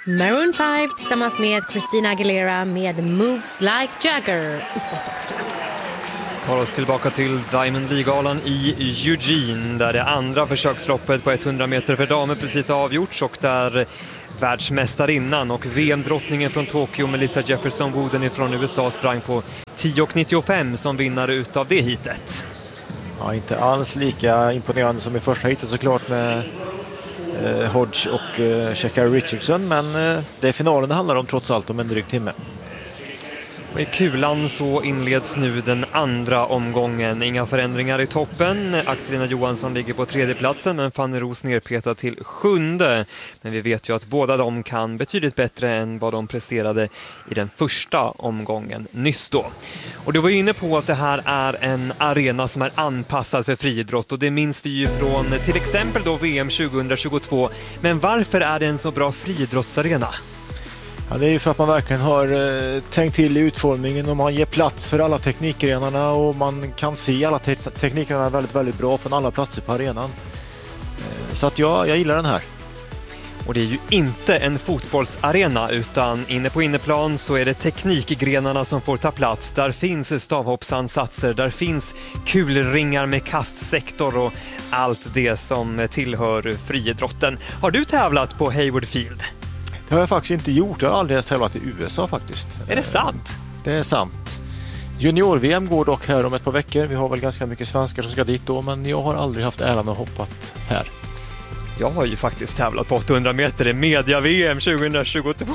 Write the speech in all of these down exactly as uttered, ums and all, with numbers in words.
Maroon fem tillsammans med Christina Aguilera med Moves Like Jagger i Sportextra. Tar oss tillbaka till Diamond League-galan i Eugene där det andra försöksloppet på hundra meter för damer precis avgjorts och där världsmästarinnan och V M-drottningen från Tokyo Melissa Jefferson Wooden från U S A sprang på tio nittiofem som vinnare utav det hitet. Ja, inte alls lika imponerande som i första hitet såklart med eh, Hodge och eh, Sha'Carri Richardson, men eh, det är finalen det handlar om trots allt om en dryg timme. Och i kulan så inleds nu den andra omgången. Inga förändringar i toppen. Axelina Johansson ligger på tredje platsen men Fanny Roos nerpetad till sjunde. Men vi vet ju att båda de kan betydligt bättre än vad de presterade i den första omgången nyss då. Och du var inne på att det här är en arena som är anpassad för friidrott och det minns vi ju från till exempel då V M tjugohundratjugotvå. Men varför är det en så bra friidrottsarena? Ja, det är ju för att man verkligen har eh, tänkt till i utformningen och man ger plats för alla teknikgrenarna och man kan se alla te- teknikgrenarna väldigt, väldigt bra från alla platser på arenan. Eh, så att ja, jag gillar den här. Och det är ju inte en fotbollsarena utan inne på inneplan så är det teknikgrenarna som får ta plats. Där finns stavhoppsansatser, där finns kulringar med kastsektor och allt det som tillhör friidrotten. Har du tävlat på Hayward Field? Det har jag faktiskt inte gjort. Jag har aldrig ens tävlat i U S A faktiskt. Är det sant? Det är sant. Junior-V M går dock här om ett par veckor. Vi har väl ganska mycket svenskar som ska dit då, men jag har aldrig haft äran att hoppat här. Jag har ju faktiskt tävlat på åttahundra meter i media-V M tjugohundratjugotvå.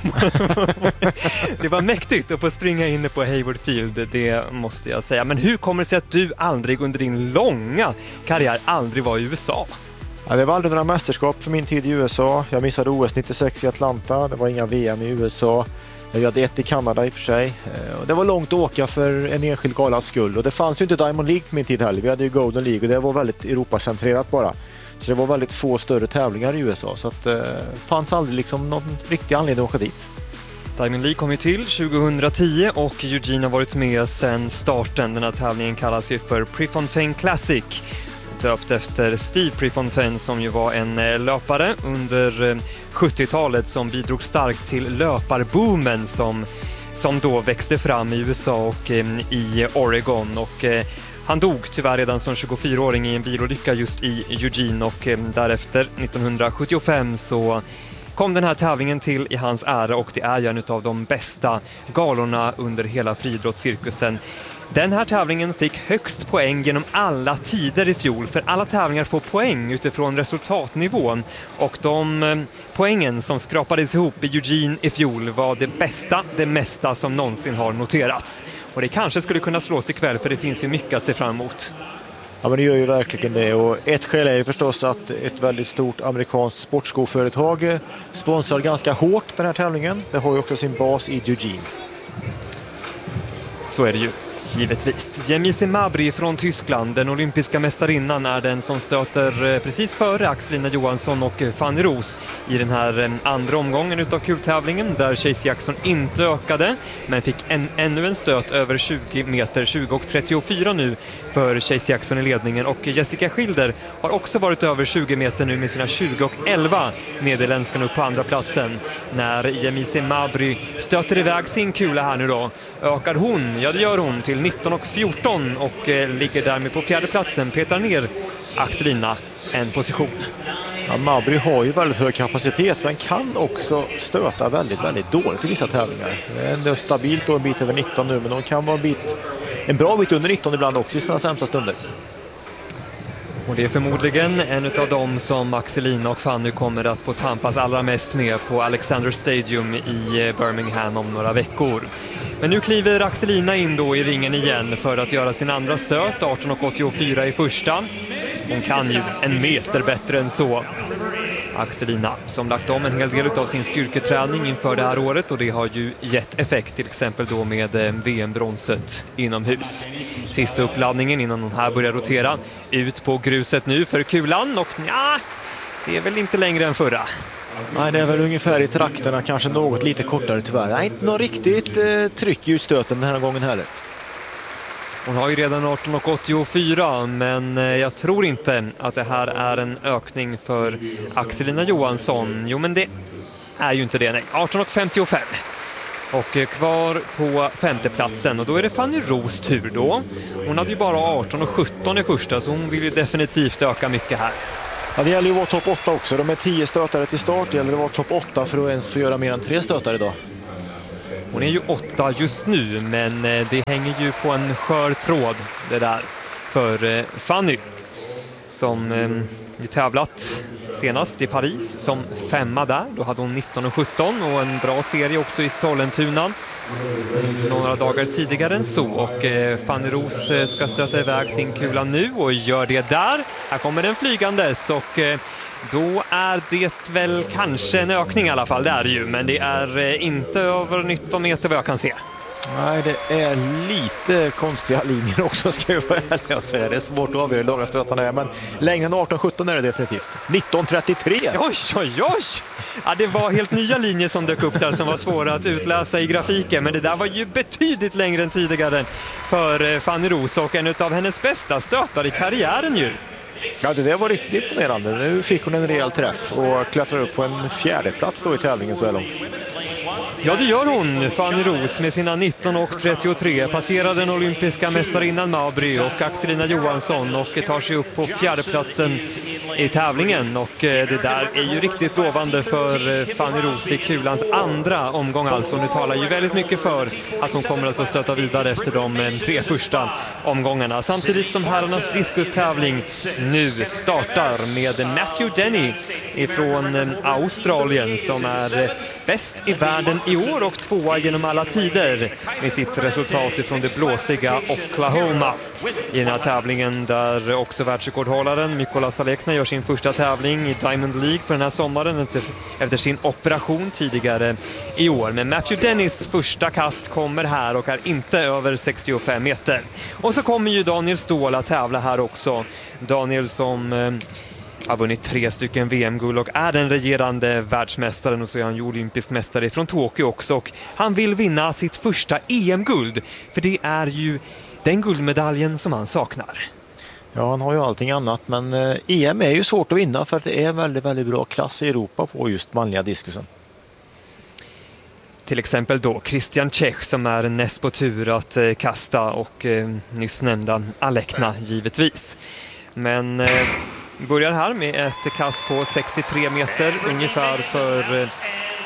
Det var mäktigt att få springa inne på Hayward Field, det måste jag säga. Men hur kommer det sig att du aldrig under din långa karriär aldrig var i U S A? Ja, det var aldrig några mästerskap för min tid i U S A. Jag missade O S nittiosex i Atlanta. Det var inga V M i U S A. Jag hade ett i Kanada i och för sig. Det var långt att åka för en enskild galas skull. Och det fanns ju inte Diamond League på min tid heller. Vi hade ju Golden League och det var väldigt Europacentrerat bara. Så det var väldigt få större tävlingar i U S A. Så att det fanns aldrig liksom någon riktig anledning att åka dit. Diamond League kom ju till tjugohundratio och Eugene har varit med sedan starten. Den här tävlingen kallas ju för Prefontaine Classic. Döpt efter Steve Prefontaine som ju var en löpare under sjuttiotalet som bidrog starkt till löparboomen som, som då växte fram i U S A och i Oregon. Och han dog tyvärr redan som tjugofyraåring i en bilolycka just i Eugene och därefter nittonhundrasjuttiofem så kom den här tävlingen till i hans ära och det är ju en av de bästa galorna under hela friidrottscirkusen. Den här tävlingen fick högst poäng genom alla tider i fjol för alla tävlingar får poäng utifrån resultatnivån och de poängen som skrapades ihop i Eugene i fjol var det bästa, det mesta som någonsin har noterats. Och det kanske skulle kunna slås ikväll för det finns ju mycket att se fram emot. Ja, men det gör ju verkligen det och ett skäl är ju förstås att ett väldigt stort amerikanskt sportskoföretag sponsrar ganska hårt den här tävlingen. Det har ju också sin bas i Eugene. Så är det ju. Givetvis. Yemisi Mabry från Tyskland, den olympiska mästarinnan, är den som stöter precis före Axelina Johansson och Fanny Roos i den här andra omgången utav kultävlingen där Chase Jackson inte ökade men fick en, ännu en stöt över tjugo meter, tjugo och trettiofyra nu för Chase Jackson i ledningen och Jessica Schilder har också varit över tjugo meter nu med sina tjugo och elva nederländskan upp på andra platsen. När Yemisi Mabry stöter iväg sin kula här nu då, ökar hon, ja det gör hon till nitton och fjorton och eh, ligger därmed på fjärde platsen. Petar ner Axelina en position. Ja, Mabry har ju väldigt hög kapacitet men kan också stöta väldigt, väldigt dåligt i vissa tävlingar. Det är stabilt och en bit över nitton nu men de kan vara en, bit, en bra bit under nitton ibland också i sina sämsta stunder. Och det är förmodligen en av dem som Axelina och Fanny kommer att få tampas allra mest med på Alexander Stadium i Birmingham om några veckor. Men nu kliver Axelina in då i ringen igen för att göra sin andra stöt, arton och åttiofyra i första. Hon kan ju en meter bättre än så. Axelina som lagt om en hel del av sin styrketräning inför det här året och det har ju gett effekt till exempel då med V M-bronset inomhus. Sista uppladdningen innan hon här börjar rotera ut på gruset nu för kulan och ja, det är väl inte längre än förra. Nej, det är väl ungefär i trakterna, kanske något lite kortare tyvärr. Nej, inte något riktigt eh, tryck i utstöten den här gången heller. Hon har ju redan arton och åttiofyra men jag tror inte att det här är en ökning för Axelina Johansson. Jo men det är ju inte det, nej. arton femtiofem. Och kvar på femteplatsen, och då är det Fanny Roos tur då. Hon hade ju bara arton och sjutton i första, så hon vill ju definitivt öka mycket här. Ja, det gäller ju att vara topp åtta också. De är tio stötare till start. Det gäller att vara topp åtta för att ens få göra mer än tre stötare idag. Hon är ju åtta just nu, men det hänger ju på en skör tråd det där för Fanny, som ju tävlat senast i Paris som femma där. Då hade hon nitton och sjutton och en bra serie också i Sollentuna några dagar tidigare än så. Och Fanny Roos ska stöta iväg sin kula nu och gör det där. Här kommer den flygandes, och då är det väl kanske en ökning i alla fall, det är det ju. Men det är inte över nitton meter vad jag kan se. Nej, det är lite konstiga linjer också, ska jag vara ärlig och säga. Det är svårt att avgöra hur långa stötarna är, men längden arton sjutton är det definitivt. nitton trettiotre! Oj, oj, oj! Ja, det var helt nya linjer som dök upp där som var svåra att utläsa i grafiken, men det där var ju betydligt längre än tidigare för Fanny Roos, och en av hennes bästa stötar i karriären ju. Ja, det där var riktigt imponerande. Nu fick hon en rejäl träff och klättrar upp på en fjärde plats då i tävlingen så här långt. Ja, det gör hon, Fanny Roos, med sina nitton och trettiotre. Passerar den olympiska mästarinnan Mabry och Axelina Johansson och tar sig upp på fjärdeplatsen i tävlingen. Och det där är ju riktigt lovande för Fanny Roos i kulans andra omgång alltså. Nu talar ju väldigt mycket för att hon kommer att få stöta vidare efter de tre första omgångarna. Samtidigt som herrarnas diskustävling nu startar med Matthew Denny ifrån Australien, som är bäst i världen i år och tvåa genom alla tider med sitt resultat ifrån det blåsiga Oklahoma. I den här tävlingen där också världsrekordhållaren Mykola Salekna gör sin första tävling i Diamond League för den här sommaren efter, efter sin operation tidigare i år. Men Matthew Dennys första kast kommer här och är inte över sextiofem meter. Och så kommer ju Daniel Ståhl att tävla här också. Daniel som eh, har vunnit tre stycken V M-guld och är den regerande världsmästaren, och så är han ju olympisk mästare från Tokyo också. Och han vill vinna sitt första E M-guld, för det är ju den guldmedaljen som han saknar. Ja, han har ju allting annat, men E M är ju svårt att vinna för att det är väldigt, väldigt bra klass i Europa på just manliga diskusen. Till exempel då Christian Čech som är näst på tur att eh, kasta, och eh, nyss nämnda Alekna givetvis. Men eh, börjar här med ett kast på sextiotre meter ungefär för eh,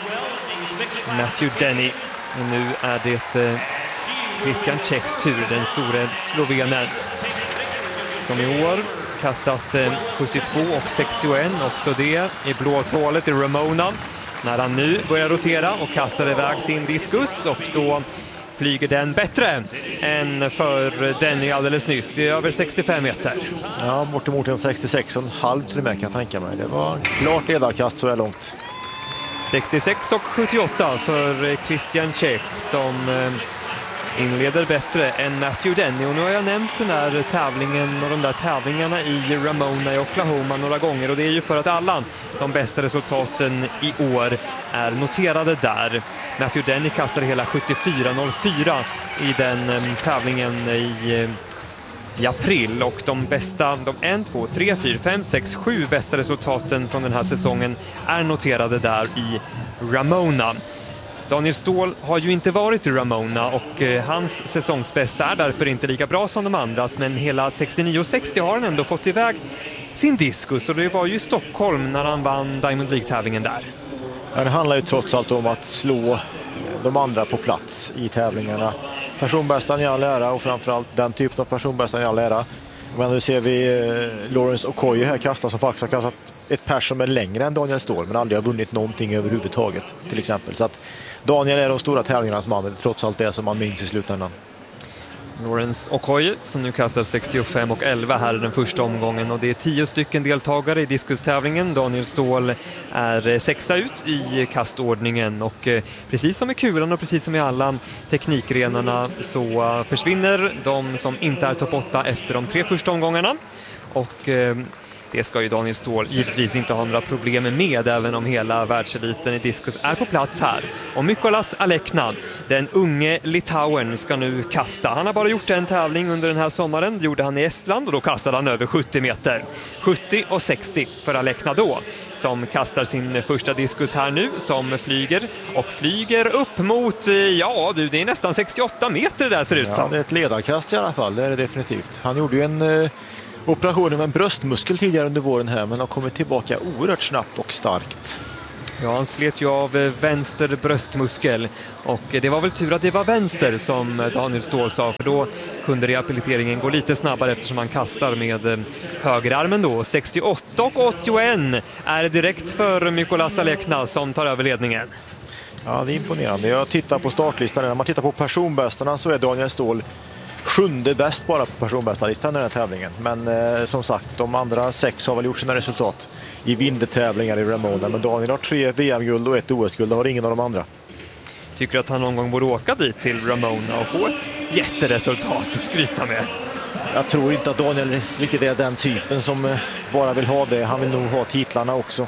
Matthew Denny. Och nu är det eh, Christian Čechs tur, den store slovenen, som i år kastat eh, sjuttiotvå och sextioett, också det i blåshålet i Ramona, när han nu börjar rotera och kastar iväg sin diskus, och då flyger den bättre än för Denny alldeles nyss. Det är över sextiofem meter. Ja, bortemot en sextiosex och en halv till och med kan jag tänka mig. Det var klart ledarkast så här långt. sextiosex och sjuttioåtta för Christian Čech, som inleder bättre än Matthew Denny. Och nu har jag nämnt den där tävlingen och de där tävlingarna i Ramona i Oklahoma några gånger, och det är ju för att alla de bästa resultaten i år är noterade där. Matthew Denny kastade hela sjuttiofyra noll fyra i den um, tävlingen i, i april, och de bästa, de ett, två, tre, fyra, fem, sex, sju bästa resultaten från den här säsongen är noterade där i Ramona. Daniel Ståhl har ju inte varit i Ramona, och eh, hans säsongsbästa är därför inte lika bra som de andras, men hela sextionio sextio har han ändå fått iväg sin diskus, och det var ju i Stockholm när han vann Diamond League-tävlingen där. Ja, det handlar ju trots allt om att slå de andra på plats i tävlingarna. Personbästan i all ära, och framförallt den typen av personbästan i all ära. Men nu ser vi eh, Lawrence Okoye här kasta, som faktiskt har kastat ett pers som är längre än Daniel Ståhl, men aldrig har vunnit någonting överhuvudtaget till exempel. Så att Daniel är de stora tävlingarnas man, trots allt det som man minns i slutändan. Lawrence Okoye som nu kastar sextiofem och elva här i den första omgången, och det är tio stycken deltagare i diskustävlingen. Daniel Ståhl är sexa ut i kastordningen, och precis som i kulan och precis som i alla teknikgrenarna så försvinner de som inte är topp åtta efter de tre första omgångarna, och Det ska ju Daniel Ståhl givetvis inte ha några problem med, även om hela världseliten i diskus är på plats här. Och Mykolas Alekna, den unge Litauen, ska nu kasta. Han har bara gjort en tävling under den här sommaren. Det gjorde han i Estland och då kastade han över sjuttio meter. sjuttio och sextio för Alekna då, som kastar sin första diskus här nu, som flyger och flyger upp mot, ja du, det är nästan sextioåtta meter där ser det ut som. Ja, det är ett ledarkast i alla fall, det är det definitivt. Han gjorde ju en eh, operation med en bröstmuskel tidigare under våren här, men har kommit tillbaka oerhört snabbt och starkt. Ja, han slet ju av vänster bröstmuskel och det var väl tur att det var vänster, som Daniel Ståhl sa, för då kunde rehabiliteringen gå lite snabbare eftersom han kastar med högerarmen då. sextioåtta och åttioett är direkt för Mykolas Alekna som tar över ledningen. Ja, det är imponerande. Jag tittar på startlistan. När man tittar på personbästarna så är Daniel Ståhl sjunde bäst bara på personbästarlistan i den här tävlingen. Men eh, som sagt, de andra sex har väl gjort sina resultat i vintertävlingar i Ramona. Men Daniel har tre V M-guld och ett O S-guld. Det har ingen av de andra. Tycker att han någon gång borde åka dit till Ramona och få ett jätteresultat att skryta med? Jag tror inte att Daniel riktigt är den typen som bara vill ha det. Han vill nog ha titlarna också.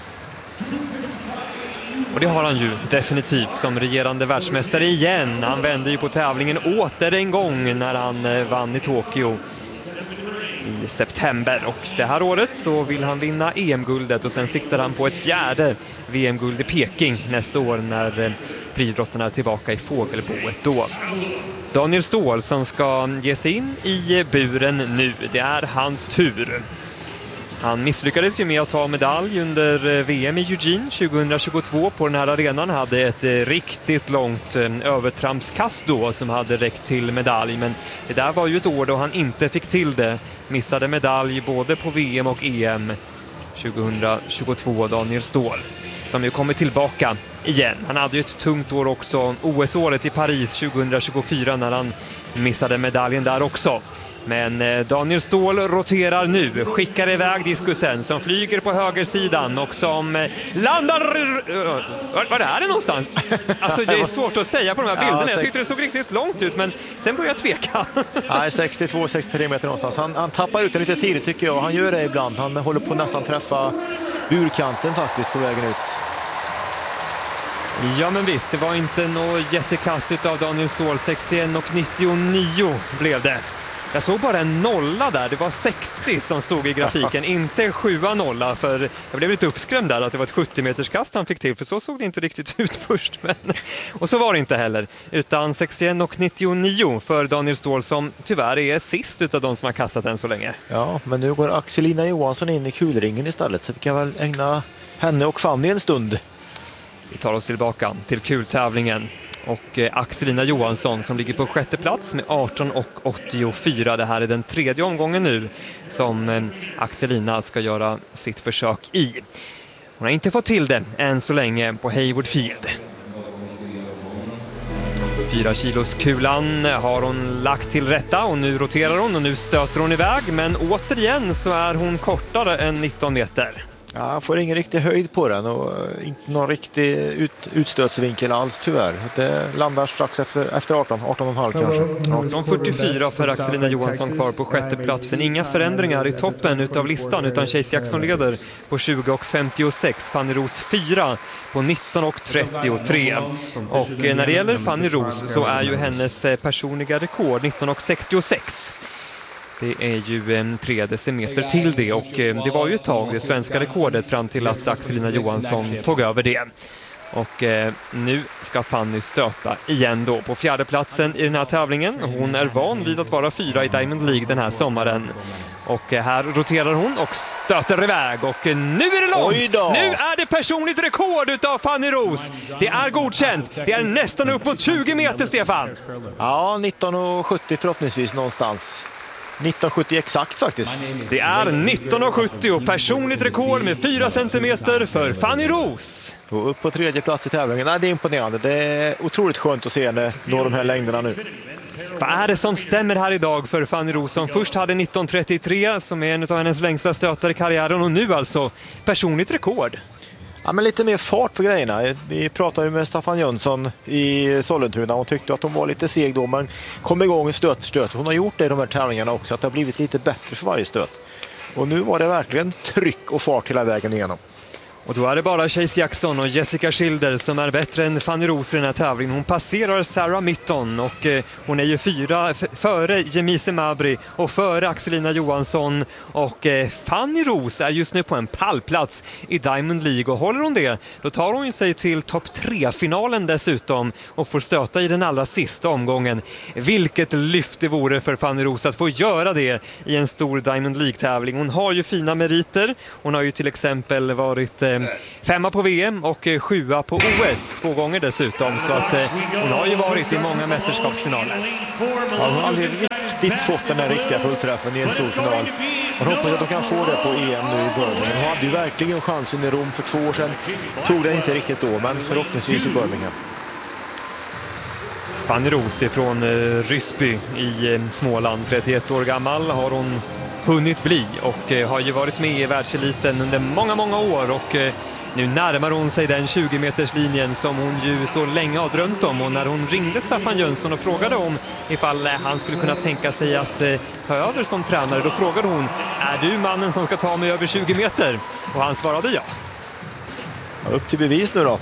Och det har han ju definitivt som regerande världsmästare igen. Han vände ju på tävlingen åter en gång när han vann i Tokyo i september. Och det här året så vill han vinna E M-guldet och sen siktar han på ett fjärde V M-guld i Peking nästa år när friidrottarna är tillbaka i fågelboet då. Daniel Ståhl som ska ge sig in i buren nu. Det är hans tur. Han misslyckades ju med att ta medalj under V M i Eugene tjugohundratjugotvå på den här arenan. Hade ett riktigt långt övertrampskast då som hade räckt till medalj. Men det där var ju ett år då han inte fick till det. Missade medalj både på V M och E M tjugohundratjugotvå, Daniel Ståhl. Som ju kommer tillbaka igen. Han hade ju ett tungt år också, O S-året i Paris tjugohundratjugofyra, när han missade medaljen där också. Men Daniel Ståhl roterar nu, skickar iväg diskusen som flyger på högersidan och som landar... Var är det någonstans? Alltså det är svårt att säga på de här bilderna. Jag tyckte det såg riktigt långt ut, men sen började jag tveka. Nej, sextiotvå sextiotre meter någonstans. Han, han tappar ut det lite tidigt tycker jag. Han gör det ibland. Han håller på att nästan träffa burkanten faktiskt på vägen ut. Ja men visst, det var inte något jättekast av Daniel Ståhl. sextioett och nittionio blev det. Jag såg bara en nolla där, det var sextio som stod i grafiken, inte sjua nolla, för jag blev lite uppskrämd där att det var ett sjuttio meters kast han fick till, för så såg det inte riktigt ut först. Men... Och så var det inte heller, utan sextioett och nittionio för Daniel Ståhl som tyvärr är sist utav de som har kastat än så länge. Ja, men nu går Axelina Johansson in i kulringen istället, så vi kan väl ägna henne och Fanny en stund. Vi tar oss tillbaka till kultävlingen. Och Axelina Johansson som ligger på sjätte plats med arton och åttiofyra. Det här är den tredje omgången nu som Axelina ska göra sitt försök i. Hon har inte fått till det än så länge på Hayward Field. Fyra kilos kulan har hon lagt till rätta och nu roterar hon och nu stöter hon iväg. Men återigen så är hon kortare än nitton meter. Ja, jag får ingen riktig höjd på den och inte någon riktig ut, utstötsvinkel alls tyvärr. Det landar strax efter, efter arton, arton och en halv kanske. arton fyrtiofyra för Axelina Johansson kvar på sjätte platsen. Inga förändringar i toppen utav listan utan Chase Jackson leder på tjugo och femtiosex. Fanny Roos fyra på nitton och trettiotre. Och när det gäller Fanny Roos så är ju hennes personliga rekord nitton och sextiosex. Det är ju en tre decimeter till det och det var ju ett tag det svenska rekordet fram till att Axelina Johansson tog över det. Och eh, nu ska Fanny stöta igen då på fjärde platsen i den här tävlingen. Hon är van vid att vara fyra i Diamond League den här sommaren. Och eh, här roterar hon och stöter iväg. Och eh, nu är det långt! Nu är det personligt rekord utav Fanny Roos. Det är godkänt. Det är nästan upp mot tjugo meter, Stefan. Ja, nitton och sjuttio förhoppningsvis någonstans. nitton sjuttio exakt faktiskt. Det är nitton och sjuttio, personligt rekord med fyra centimeter för Fanny Roos. Och upp på tredje plats i tävlingen. Nej, det är imponerande. Det är otroligt skönt att se henne nå de här längderna nu. Vad är det som stämmer här idag för Fanny Roos som först hade nitton trettiotre som är en av hennes längsta stötar i karriären och nu alltså personligt rekord? Ja, men lite mer fart på grejerna. Vi pratade med Staffan Jönsson i Sollentuna och tyckte att hon var lite seg då, men kom igång stöt, stöt. Hon har gjort det i de här tävlingarna också, att det har blivit lite bättre för varje stöt. Och nu var det verkligen tryck och fart hela vägen igenom. Och då är det bara Chase Jackson och Jessica Schilder som är bättre än Fanny Roos i den här tävlingen. Hon passerar Sarah Mitton och eh, hon är ju fyra f- före Jemise Mabry och före Axelina Johansson. Och eh, Fanny Roos är just nu på en pallplats i Diamond League, och håller hon det, då tar hon sig till topp tre-finalen dessutom och får stöta i den allra sista omgången. Vilket lyft det vore för Fanny Roos att få göra det i en stor Diamond League-tävling. Hon har ju fina meriter. Hon har ju till exempel varit eh, femma på V M och eh, sjua på O S två gånger dessutom, så att eh, hon har ju varit i många mästerskapsfinaler. Ja, hon har aldrig riktigt fått den här riktiga fullträffen i en stor final. Man hoppas att de kan få det på E M nu i Birmingham. Hon hade ju verkligen chansen i Rom för två år sedan. Tog det inte riktigt då, men förhoppningsvis i Birmingham. Fanny Roos från eh, Ryssby i eh, Småland, trettioett år gammal har hon hunnit bli, och eh, har ju varit med i världseliten under många, många år, och eh, nu närmar hon sig den tjugo meters linjen som hon ju så länge har drömt om. Och när hon ringde Staffan Jönsson och frågade om ifall han skulle kunna tänka sig att eh, ta över som tränare, då frågade hon: är du mannen som ska ta mig över tjugo meter? Och han svarade ja. Ja, upp till bevis nu då.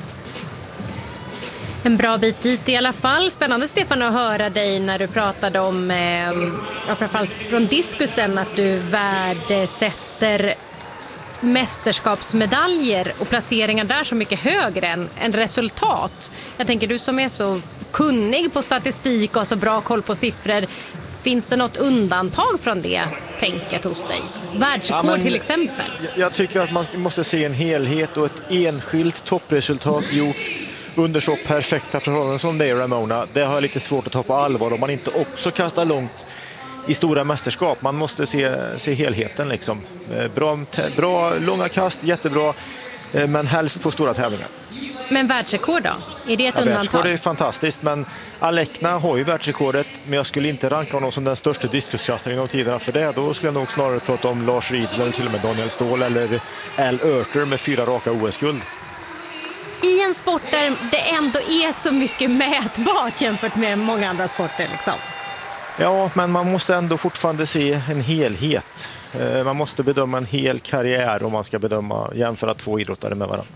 En bra bit dit i alla fall. Spännande, Stefan, att höra dig när du pratade om, eh, ja, framförallt från diskusen, att du värdesätter mästerskapsmedaljer och placeringar där så mycket högre än, än resultat. Jag tänker, du som är så kunnig på statistik och så bra koll på siffror, finns det något undantag från det tänket hos dig? Världsrekord ja, men, till exempel. Jag tycker att man måste se en helhet, och ett enskilt toppresultat gjort under så perfekta förhållanden som det är Ramona, det har jag lite svårt att ta på allvar om man inte också kastar långt i stora mästerskap. Man måste se, se helheten liksom. Bra, bra långa kast, jättebra, men helst på stora tävlingar. Men världsrekord då? Är det ett ja, undantag? Världsrekord är fantastiskt, men Alekna har ju världsrekordet, men jag skulle inte ranka honom som den största diskuskastaren genom tiderna för det. Då skulle jag nog snarare prata om Lars Riedel eller till och med Daniel Ståhl eller Al Oerter med fyra raka O S-guld. I en sport där det ändå är så mycket mätbart jämfört med många andra sporter liksom. Ja, men man måste ändå fortfarande se en helhet. Man måste bedöma en hel karriär om man ska bedöma, jämföra två idrottare med varandra.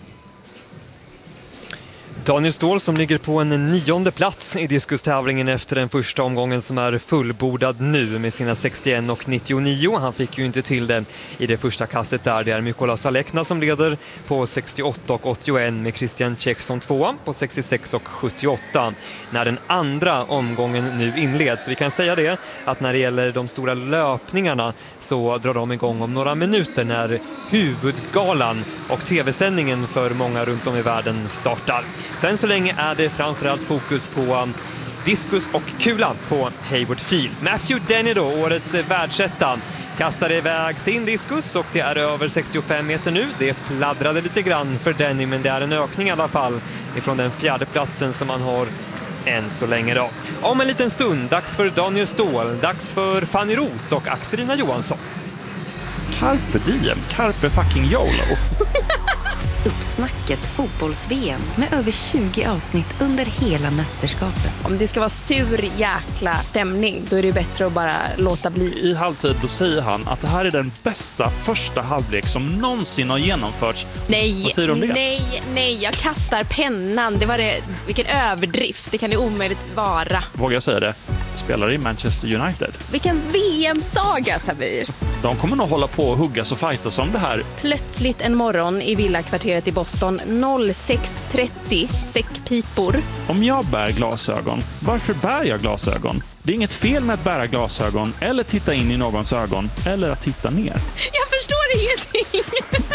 Daniel Ståhl som ligger på en nionde plats i diskustävlingen efter den första omgången som är fullbordad nu med sina sextioett och nittionio. Han fick ju inte till det i det första kastet där. Det är Mykolas Alekna som leder på sextioåtta och åttioett med Christian Čech som tvåa på sextiosex och sjuttioåtta när den andra omgången nu inleds. Så vi kan säga det att när det gäller de stora löpningarna så drar de igång om några minuter när huvudgalan och tv-sändningen för många runt om i världen startar. Så än så länge är det framförallt fokus på um, diskus och kula på Hayward Field. Matthew Denny då, årets världsetta, kastade iväg sin diskus och det är över sextiofem meter nu. Det fladdrade lite grann för Denny, men det är en ökning i alla fall ifrån den fjärde platsen som man har än så länge då. Om en liten stund, dags för Daniel Ståhl, dags för Fanny Roos och Axelina Johansson. Carpe diem, carpe fucking YOLO. Uppsnacket fotbolls-V M med över tjugo avsnitt under hela mästerskapet. Om det ska vara sur jäkla stämning, då är det bättre att bara låta bli. I halvtid då säger han att det här är den bästa första halvlek som någonsin har genomförts. Nej, Vad säger du om det? nej, nej, jag kastar pennan. Det var det, vilken överdrift, det kan det omöjligt vara. Vågar jag säga det? Spelar i Manchester United. Vilken V M-saga, Sabir. De kommer nog hålla på och huggas och fightas om det här. Plötsligt en morgon i villakvarteret i Boston noll sex trettio, säckpipor. Om jag bär glasögon, varför bär jag glasögon? Det är inget fel med att bära glasögon eller titta in i någons ögon eller att titta ner. Jag förstår ingenting.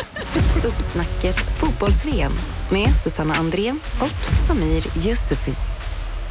Uppsnacket fotbolls-V M med Susanna Andrén och Samir Yusufi.